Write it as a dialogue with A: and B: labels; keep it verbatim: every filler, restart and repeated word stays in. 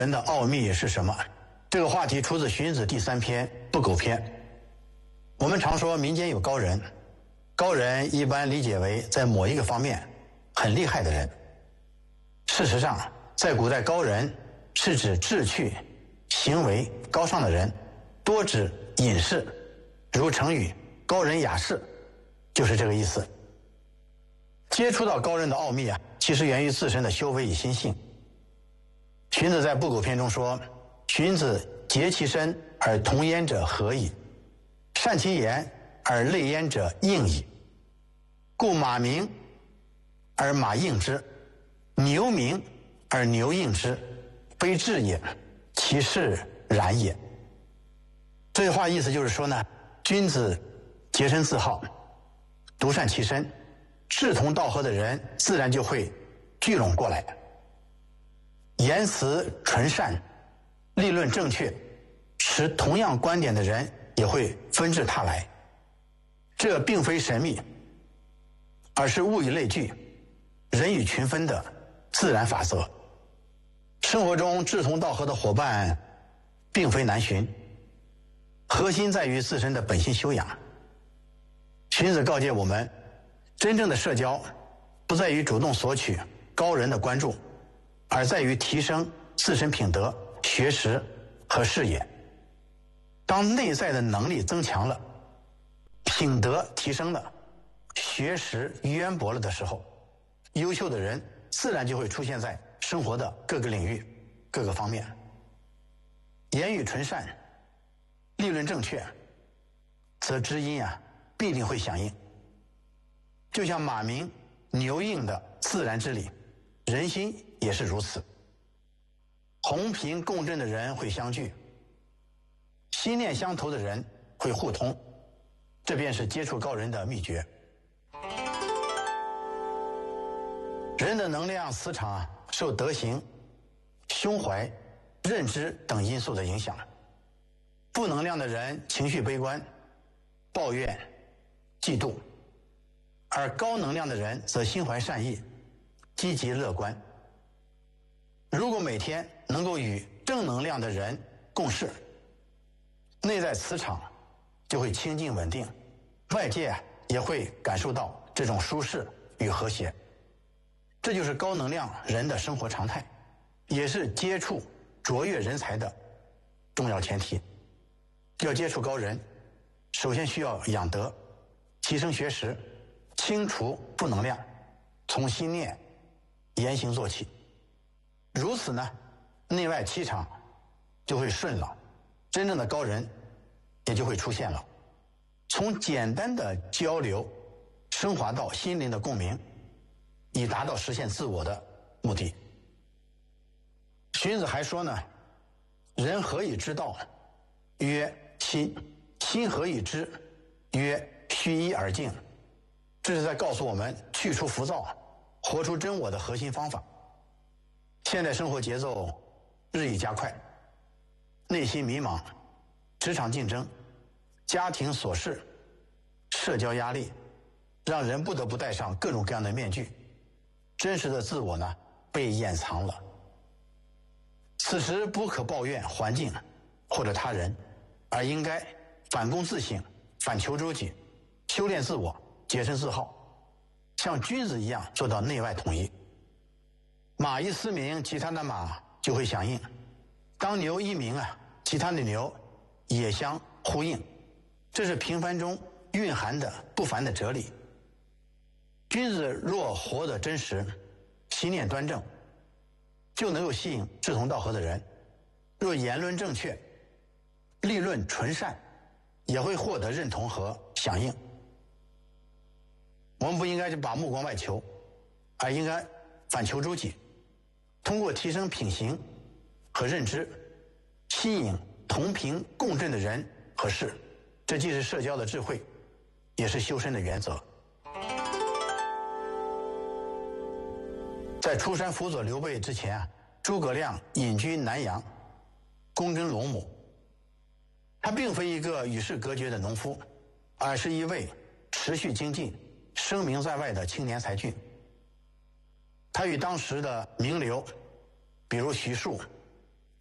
A: 人的奥秘是什么？这个话题出自《荀子》第三篇《不苟篇》。我们常说民间有高人，高人一般理解为在某一个方面很厉害的人。事实上，在古代，高人是指志趣、行为高尚的人，多指隐士，如成语“高人雅士”，就是这个意思。接触到高人的奥秘啊，其实源于自身的修为与心性。荀子在《不苟篇》中说：“荀子洁其身而同焉者何矣？善其言而类焉者应矣。故马鸣而马应之，牛鸣而牛应之，非智也，其事然也。”这句话意思就是说呢，君子洁身自好，独善其身，志同道合的人自然就会聚拢过来。言辞纯善，立论正确，持同样观点的人也会纷至沓来。这并非神秘，而是物以类聚，人以群分的自然法则。生活中志同道合的伙伴并非难寻，核心在于自身的本性修养。荀子告诫我们，真正的社交不在于主动索取高人的关注，而在于提升自身品德、学识和视野。当内在的能力增强了，品德提升了，学识渊博了的时候，优秀的人自然就会出现在生活的各个领域、各个方面。言语纯善，立论正确，则知音啊必定会响应。就像马鸣牛应的自然之理，人心也是如此。同频共振的人会相聚，心念相投的人会互通，这便是接触高人的秘诀。人的能量磁场啊，受德行、胸怀、认知等因素的影响。负能量的人情绪悲观、抱怨、嫉妒，而高能量的人则心怀善意、积极乐观。如果每天能够与正能量的人共事，内在磁场就会清净稳定，外界也会感受到这种舒适与和谐。这就是高能量人的生活常态，也是接触卓越人才的重要前提。要接触高人，首先需要养德，提升学识，清除负能量，从心念、言行做起。如此呢，内外气场就会顺了，真正的高人也就会出现了。从简单的交流升华到心灵的共鸣，以达到实现自我的目的。荀子还说呢，人何以知道？曰心。心何以知？曰虚一而静。这是在告诉我们去除浮躁，活出真我的核心方法。现代生活节奏日益加快，内心迷茫，职场竞争，家庭琐事，社交压力，让人不得不戴上各种各样的面具，真实的自我呢被掩藏了。此时不可抱怨环境或者他人，而应该反躬自省，反求诸己，修炼自我，洁身自好，像君子一样做到内外统一。马一嘶鸣，其他的马就会响应；当牛一鸣啊，其他的牛也相呼应。这是平凡中蕴含的不凡的哲理。君子若活得真实，心念端正，就能够吸引志同道合的人；若言论正确，立论纯善，也会获得认同和响应。我们不应该就把目光外求，而应该反求诸己，通过提升品行和认知，吸引同频共振的人和事。这既是社交的智慧，也是修身的原则。在出山辅佐刘备之前啊，诸葛亮隐居南阳，躬耕陇亩。他并非一个与世隔绝的农夫，而是一位持续精进、声名在外的青年才俊。他与当时的名流，比如徐庶、